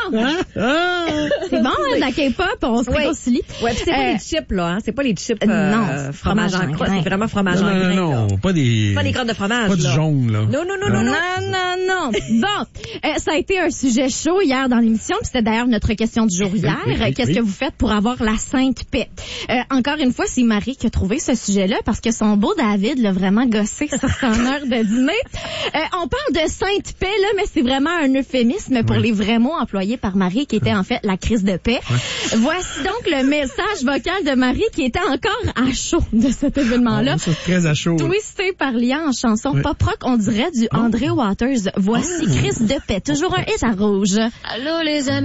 C'est bon, hein, de la K-pop, on se réconcilie. Ouais, c'est pas les chips, là, hein. C'est pas les chips, non, fromage en crotte. C'est vraiment fromage en grain. Non, pas des crottes de fromage, pas du jaune, là. Non. Bon, ça a été un sujet chaud hier dans l'émission, puis c'était d'ailleurs notre question du jour hier. Qu'est-ce que vous faites pour avoir la sainte paix? Encore une fois, c'est Marie qui a trouvé ce sujet-là parce que son beau David l'a vraiment gossé sur son heure de dîner. On parle de sainte paix, là, mais c'est vraiment un euphémisme pour les vrais mots employés par Marie, qui était en fait la crise de paix. Voici donc le message vocal de Marie qui était encore à chaud de cet événement-là. C'est très à chaud. Twisté par Lian en chanson pop rock, on dirait du André Waters. Voici crise de paix, toujours un hit à rouge. Allô les amis.